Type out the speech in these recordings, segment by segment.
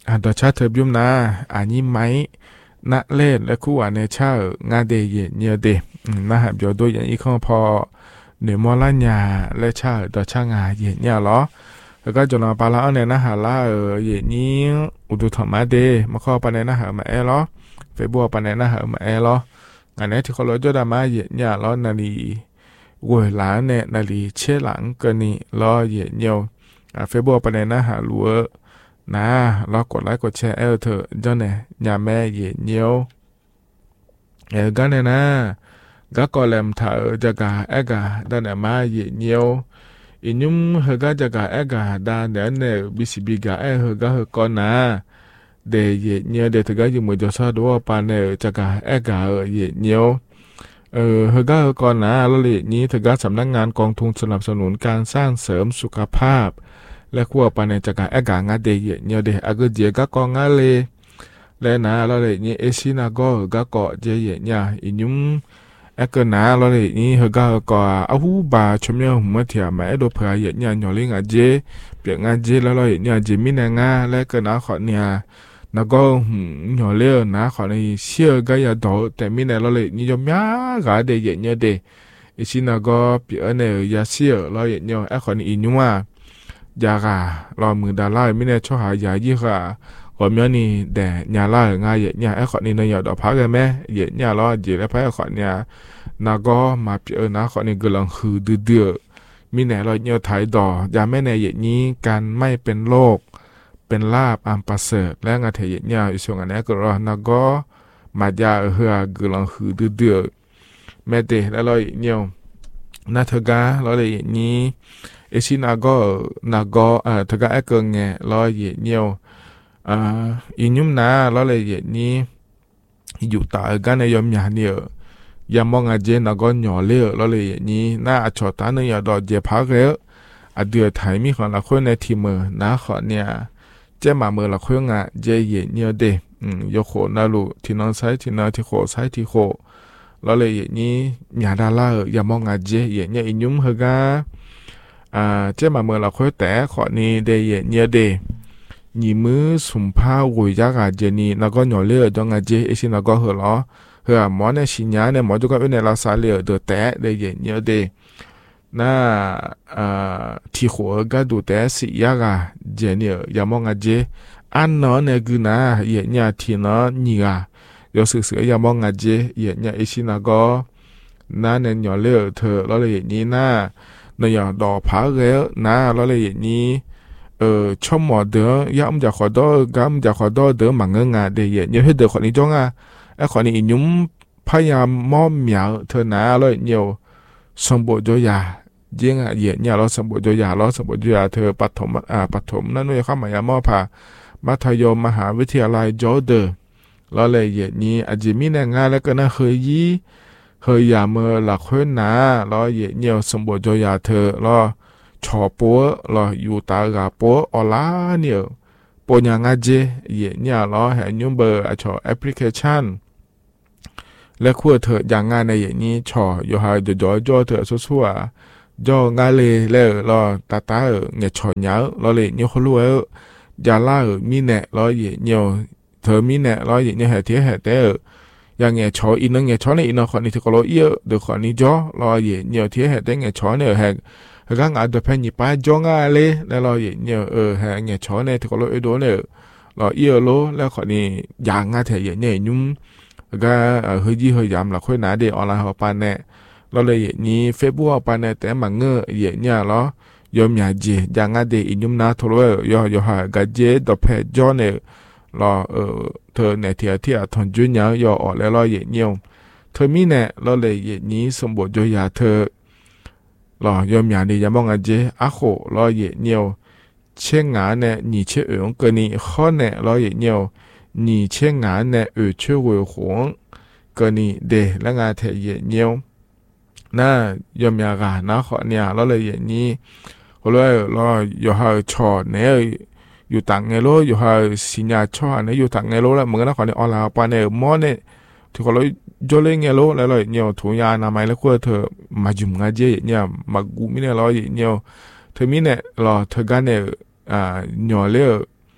ดอชาเธอบิมนาอันนี้ไหมณเล่และคู่อันเนชางาเดเยเนียเดนะฮะเดี๋ยวตัวอย่างอีกข้อพอเหนือมอลัญญาและชาดอชางาเยเนี่ยหรอแล้วก็จนปาลาเนี่ยนะฮะละเยนี้อุดุธรรมะเดมาข้อปานเนี่ยนะฮะมาหรอเฟบัวปานเนี่ยนะฮะมาหรองานนี้ที่เขาเลยจะดามาเยเนี่ยหรอนาลีวัวหลานเนี่ยนาลีเชื่อหลังกันนี่รอเยเนียวเฟบัวปานเนี่ยนะฮะลัวนะเรากดไลค์กดแชร์เถอะเจ้าเนี่ยอย่าแม่เย่เนียวกันเนี่ยนะก็กอลมถ่ายจะกาเอกาด้านมาเย่เนียวอินุมเฮก็จะกาเอกาด้านเนี่ยบิสิบิกาเฮก็เฮก่อนนะเดเย่เนียวเดถึงก็อยู่มือจะสอดว่าปานเนี่ยจะกาเอกาเย่เนียวเฮก็เฮก่อนนะแล้วเลยนี้ถึงก็สำนักงานกองทุนสนับสนุนการสร้างเสริมสุขภาพและขั้วปานในจากการแอกางาเดียเนี่ยเดอากเจียก็กองาเลยและนะเราเลยนี่เอชินาก็เกาะเจียเนี่ยอินุมเอกนะเราเลยนี่เฮก็อาหูบาชมเนี่ยหัวเทียมาโดเพื่อเนี่ยหน่อลิงอาเจเปียงอาเจแล้วเราเนี่ยเจมินงาและก็นะขอเนี่ยนะก็หน่อเลี้ยนะขอในเชื่อก็อย่าโดแต่มินเราเลยนี่ยอมยากาเดียเนี่ยเดเอชินาก็เปียเนี่ยยาเชื่อเราเนี่ยไอขอในอินุมายากาเรามือดาไล่ไม่แน่ชอบหายายี่ค่ะก่อนเมื่อนี้แต่ยาไล่ง่ายเยอะเนี่ยไอ้ขอนี้เนี่ยดอกพักกันไหมเยอะเนี่ยเราเยอะแล้วไปไอ้ขอเนี่ยนาก็มาเจอนะขอนี้กำลังคือเดือดมีแน่เราเนี่ยถ่ายดอยาแม่แน่เยอะนี้การไม่เป็นโรคเป็นลาบอันประเสริฐและงานเทียเนี่ยอีส่วนอันนี้ก็รอนาก็มาจาเหือกำลังคือเดือดแม่เดแล้วเราเนี่ยนาเธอกาเราเลยนี้เอชินาก็ถ้าก็ไอ้เกิงไงรอเยเนียวอินุมนาเราเลยเยนี้อยู่ต่อกันในยมยาเนี่ยยามองอาเจนาก็หย่อเลี้ยเราเลยเยนี้น่าอัจฉริยะเนี่ยดอกเจ็บพักแล้วเดือดไทยมีของเราคนในทีมือนะขอเนี่ยเจ้ามามือเราคนงะเจเยเนี่ยเดยกโขนาลูที่นอนใช้ที่นอนที่โขใช้ที่โขเราเลยเยนี้ยาดาล่ายามองอาเจเยเนี่ยอินุมเฮกาเจ้ามาเมื่อเราค่อยแต่ขอนี้เดยเนี่ยเดยี่มือสุมผ้าหุ่ยยากาเจนี่แล้วก็หน่อเลือดจังอาเจเอชิแล้วก็เหรอหมอเนี่ยชิญญาเนี่ยหมอจุกเป็นในลาซาเลียเดแต่เดยเนี่ยเดน่าที่หัวก็ดูแต่สิยากาเจเนี่ยยามองอาเจอันนั้นเนี่ยคือนะเยเนี่ยที่นั้นนี่อ่ะยศสื่อยามองอาเจเยเนี่ยเอชิแล้วก็น่าเนี่ยหน่อเลือดเธอแล้วเลยนี่น่าเนี่ยดอกผาเกลนะเราเลยนี้ชอบหมอเดอยามจะขอดอกามจะขอดอเดอมังเงาเดียเนี่ยให้เดอคนนี้จ้องไอ้คนนี้ยุ่มพยายามมอมเหมียวเธอหนาเลยเนี่ยสมบูรณ์จอยายิ่งเยี่ยเนี่ยเราสมบูรณ์จอยาเราสมบูรณ์จอยาเธอปฐมนั่นด้วยเข้ามายามอผ่ามัธยมมหาวิทยาลัยจอเดอเราเลยเยี่ยนี้อาจจะมีแนงานแล้วก็น่าเคยยี่เฮยยาเมื่อหลักขึ้นนะรอเยี่ยเนี่ยสมบูรณ์จอยาเธอรอชอปัวรออยู่ตากาปัวอลาเนี่ยปัญญางาเจเยี่ยเนี่ยรอเห็นยุ่งเบอร์ชอแอปพลิเคชันและขั้วเธออย่างงานในอย่างนี้ชออยู่หายจ่อจ่อเธอซัวจ่องาเลยแล้วรอตาเนี่ยชอเนี้ยรอเลยเนี่ยเขารู้ว่ายาล่ามีแน่รอเยี่ยเนี่ยเธอมีแน่รอเยี่ยเนี่ยเหตุเหตุแต่อย่างเงี้ยชออินนั่งเงี้ยชอในอินนั่งคนนี้ที่เขาล้อเยอะเดี๋ยวคนนี้จ่อรอเยี่ยเนี่ยที่เหตุแต่เงี้ยชอเนี่ยเหตุก็งานเดพันยี่ป้าจ้องอะไรแล้วเราเนี่ยหาเงี้ยชอเนี่ยที่เขาเลยโดนเนี่ยเราเยอะโลแล้วคนนี้อย่างงานเทียเนี่ยยุ่งก็เฮ้ยยี่เฮ้ยยามเราค่อยหนาเดอออนไลน์เขาปานเนี่ยเราเลยนี้เฟซบุ๊กปานเนี่ยแต่มังเงยเนี่ยเรายอมอยากเจอย่างงานเดอิยุ่งนาทรวยอหากัเจดอเพจ้อเนี่ยเราเธอเนี่ยที่ทนจุนเนี่ยอออกแล้วเราเนี่ยเธอมีเนี่ยเราเลยนี้สมบูรณ์จอยาเธอรอยอมอย่างนี้ยามองอาเจอาโครอเยเนียวเช่งงานเนี่ย你去用个你好呢รอเยเนียว你เช่งงานเนี่ย去为红个你เดแล้วงานเทเยเนียวน่ายอมอย่างกันนะขอเนี่ยเราเลยอย่างนี้เลยรออยู่หาชอเนี่ยอยู่ต่างเงโลอยู่หาสิญญาชอเนี่ยอยู่ต่างเงโลแล้วเหมือนกันนะขอเนี่ยออนไลน์ปานเนี่ยมอเนี่ยที่เขาเลยจอเล่งเงโลแล้วเลยเนี่ยถุงยานามัยแล้วก็เธอมาจุ่มงาเจเนี่ยมากูมิเนี่ยรอเนี่ยเธอมีเนี่ยรอเธอกันเนี่ยหน่อเลี้ยร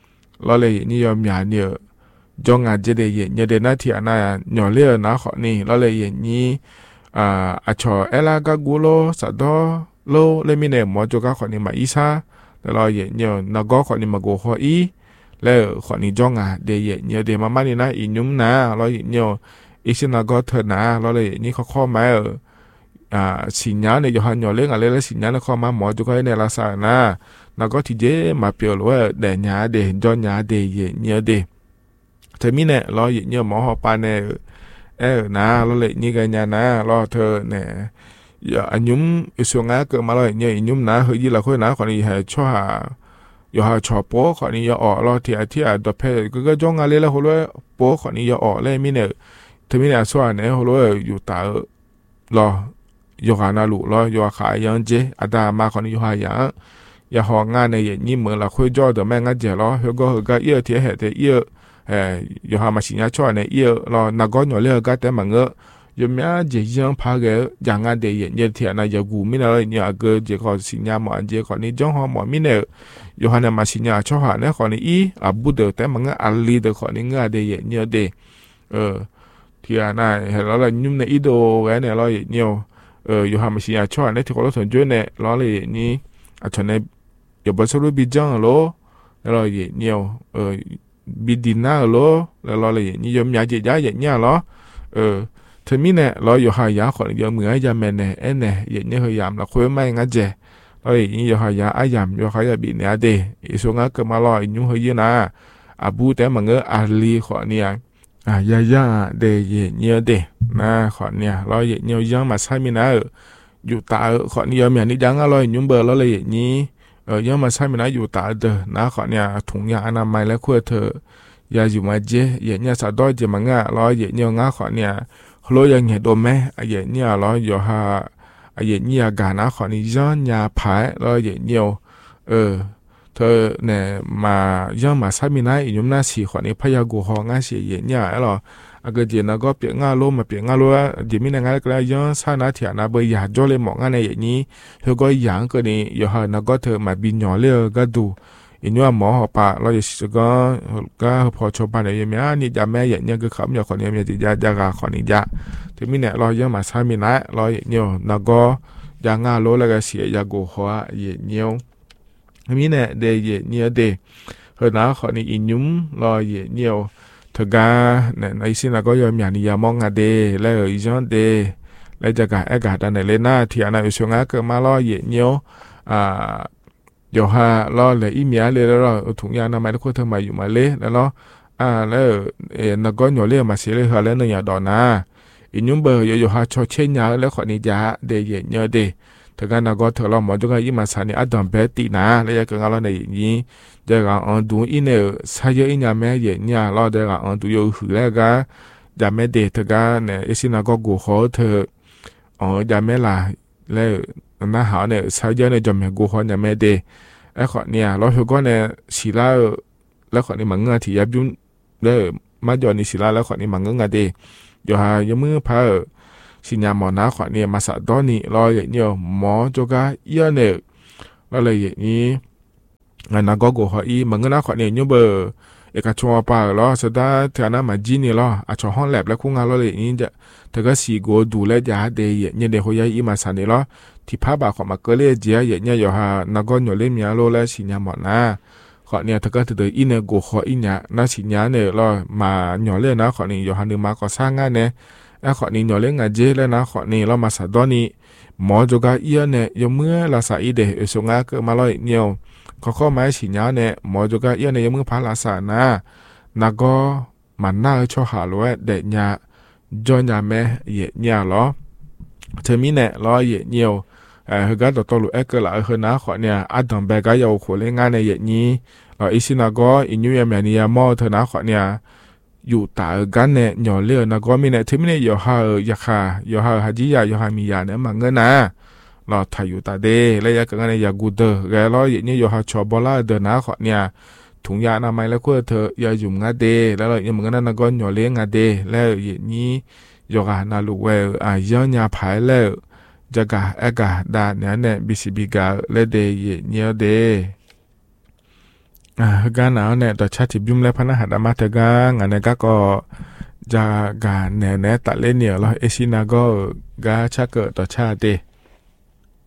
lo le ni yo mya ni jo nga je de ye nye de na ti ana nyo le na kho ni lo le ye ni a cho ela ga gulo sa do lo le mi ne mo jo ga kho ni ma isa lo ye nyo na go kho ni ma go ho i le kho ni jo nga de ye nye de ma ma ni na i nyum na lo ye nyo i sin na go the na lo le ni kho ma xì nhá này cho họ nhỏ lên là xì nhá nó không mà mỏ cho cái này là sao na nó có thì dễ mà biểu là để nhà để cho nhà để gì nhớ để thế mi nè lo gì nhớ mỏ họ pa nè na lo lại như cái nhà na lo thơ nè giờ anh nhúng xuống á cơ mà lo nhớ nhúng na hơi gì là khối na còn đi hay cho hà giờ hà cho bố còn đi giờ ở lo thì đập hết cái trong ngày là hồi đó bố còn đi giờ ở lên mi nè thế mi nè xóa nè hồi đóอยู่ตาlo yo hana lu lo yo kha yang je ada ma khon yo ha ya ya ho nga ne ye ni mo la khoi jo de ma nga je lo ho go ga ye tie he de ye yo ha ma xin ya cho ne ye lo na go nyo le ga te ma nge yo mya je yang pha ge ya nga de ye ye tie na ya gu mi na ni a ge je kho xin ya mo an je kho ni jong ho mo mi ne yo ha na ma xin ya cho ha ne kho ni i a bu de te ma nga a li de kho ni nga de ye ni de thì na he lo la nyum ne i do ga ne lo ye nyo yo ha ma shi ya cho ne ti ko lo thon jo ne lo le ni a cho ne yo ba so lo bi jang lo lo ye ni bi dina lo lo le ni yo mya je ja ye nya lo thế mi ne lo yo ha ya ko yo mưa ya me ne ene ye ni ho yam la khoi mai nga je lo ye ni yo ha ya a yam yo ha ya bi ne ade i so nga ke ma lo nyu ho ye na abu te ma nge ali kho ni ya de ye nhớ de na khó nha lo ye nhiều dân mà sai mi na dù ta khó nhiều miền đi đáng lo nhung bờ lo le nhí dân mà sai mi na dù ta de na khó nha thùng nhà anh mai lấy khuya thở ya dù mà je ye nha sa đôi je mà ngã lo ye nhiều ngã khó nha lo yang nhẹ đồ mẹ ye nha lo yo ha ye nha gà na khó ni dân nhà phải lo ye nhiều thơ nè mà do mà sai mi nãy chúng ta chỉ khoản này phải giao của họ ngay chỉ vậy nhá rồi cái gì nó có biển ngalo mà biển ngalo thì mi ngay cái do sai nãy thì nó bây giờ cho lên mọi ngay này vậy nhỉ thôi có dạng cái này giờ họ nó có thơ mà bị nhỏ lên cái đủ nhưng mà mỏ họ pa lo chỉ có cái họ cho pa này mi anh đi mẹ vậy nhá cái khám nhỏ khoản này mi chỉ ra ra khoản này ra thì mi nè lo do mà sai mi nãy lo vậy nhiều nó có dạng ngalo là cái gì giao của họ vậy nhiều mi nè de ye nhiều de hồi nào họ đi nhúng lo ye nhiều thực ra nè này xin là có do nhà đi mong à de lại ở trong de lại cho cả cả này lên na thì anh ấy xuống á cơ mà lo ye nhiều giờ ha lo là ý mía lên đó thùng nhà năm mai nó có thơm mày dùng mà lên đó lo lại nó có nhỏ lên mà xí lên họ lên ở nhà đỏ na nhúng bờ giờ ha cho trên nhà lại họ đi giá de ye nhiều de thực ra nó có thể là một cái gì mà sản này ăn bé tí na lấy cái ngalo này gì để cái ăn đủ in này sai giờ in nhà mẹ vậy nhà lo để cái ăn đủ yêu hử lại cái nhà mẹ để thực ra này xin nó có gù khó thợ nhà mẹ là lấy nó hảo này sai giờ này cho mẹ gù khó nhà mẹ để cái khoản này lo hiểu con này xí la lấy khoản này mà ngã thì áp dụng để mà giờ này xí la lấy khoản này mà ngã để giờ ha giờ mới phải xin nhà mỏ ná khoản này mà sợ đó nị lo vậy nhiều mỏ cho cái yêu này lo là vậy nhỉ ngày nào có của họ y mà ngân ná khoản này như bờ cái cho pa lo sau đó thì anh mà chi nị lo choห้องแลบแล้วcũng lo vậy nhỉ thì cái gì của đủ lấy giá để vậy như để hồi y mà sản này lo thì phá bà khoản mà cơ lấy giá vậy nhỉ giờ ha nó có nhiều lên nhà lo là xin nhà mỏ ná khoản này thì cái từ in này của họ in nhà nó xin nhà này lo mà nhỏ lên nó khoản này giờ ha đừng mà có sang ngay nè khoản này nhỏ lên ngà dê lên nó khoản này lo mà sản đó nị mỏ cho cái yêu này giống mưa là sản y để ở số ngã cơ mà lo nhiều có máy chỉ nhá nè mỏ cho cái yêu này giống mưa phá là sản na có mà na cho hà lúa để nhà cho nhà mẹ dễ nhà lo thế mi nè lo dễ nhiều hơi gắt đầu to lúa cơ lại hơn nó khoản này ăn thằng bé cái dầu khổ lên ngay này dễ nhí rồi ít xin là có ít nhiêu em mẹ nhà mò thôi nó khoản nàyอยู่ตากันเนี่ยหย่อเลือนะก็มีเนี่ยที่ไม่ได้หย่อหาอยากหาหย่อหาหาจียาหย่อหามียาเนี่ยมันเงินนะเราถ่ายอยู่ตาเดแล้วอยากกันเนี่ยอยากกูเดอแกเราอย่างนี้หย่อหาชอบบอลาเดินนะขอเนี่ยถุงยาอนามัยแล้วก็เธออย่าอยู่งาเดแล้วเราอย่างเหมือนกันนะก็หย่อเลี้ยงงาเดแล้วอย่างนี้หย่อหานาลูเวย้อนยาผายแล้วจะกะเอกะดาเนี่ยบิสิบิกาเลเดอย่างนี้เดกาหนาวเนี่ยต่อชาติบิมและพนักหัดมาเถกางานเนี่ยก็จะการเนี่ยตะเล่นเนี่ยเราเอชินาก็กาชาเกิดต่อชาติ